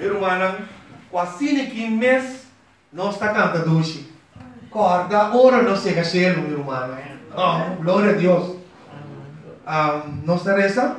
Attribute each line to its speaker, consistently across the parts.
Speaker 1: Irmã, quase que mês nós está cantando doce. Corda, ora não chega a ser, irmã. Oh, glória a Deus. Nós reza.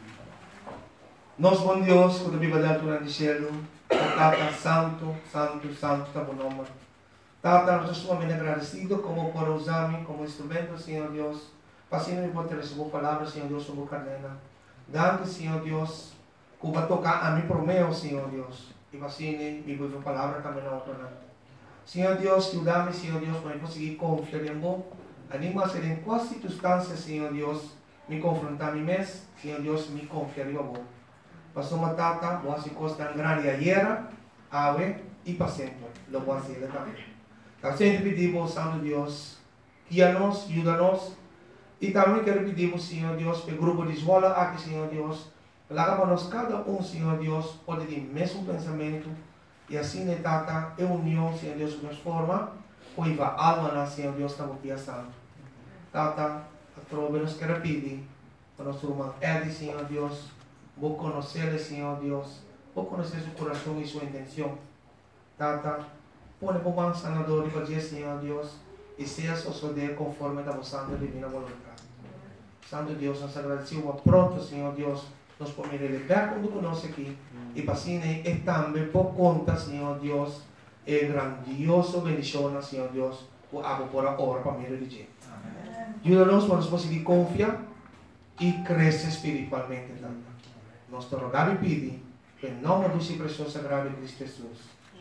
Speaker 1: Nós, bom Deus, quando a Bíblia dá durante o cielo, Tata, santo, santo, santo, está bom nome. Tata, nós estamos sumamente agradecidos como por usar-me como instrumento, Senhor Deus. Passando me pode receber a palavra, Senhor Deus, sobre a cadena. Dando, Senhor Deus, que vai tocar a mim por meu, Senhor Deus. E assim, me vou a palavra também na outra. Senhor Deus, ajuda-me, Senhor Deus, para eu conseguir confiar em você. Anima a ser em quais circunstâncias, Senhor Deus, me confrontar a mim mesmo, Senhor Deus, me confiar em você. Passou uma tata, boa se costa grande ayer, ave e para sempre. Lo voy a hacer também. Então, sempre pedimos, Santo Deus, guia-nos, ajuda-nos. E também quero pedir, Senhor Deus, para o grupo de escola aqui, Senhor Deus, para nós cada Senhor Deus, pode ter o mesmo pensamento. E assim, tata, é união, Senhor Deus, de forma, pois a alma, Senhor Deus, está muito santo. Tata, a trova nos quer pedir, para nosso irmão Edi, Senhor Deus, vou conhecer, Senhor Deus, vou conhecer seu coração e sua intenção. Tata, põe por mão sanador e fazer, Senhor Deus, e seja suceder conforme a vossa divina vontade. Santo Deus, nós agradecemos pronto, Senhor Deus, nós podemos levar quando conosco aqui, e para assim, e também por conta, Senhor Deus, é grandioso bendição, Senhor Deus, por a hora para me religião. Ajuda-nos para nós conseguir confiar e crescer espiritualmente. Nós te rogamos e pedimos, em nome do seu precioso sagrado Cristo Jesus.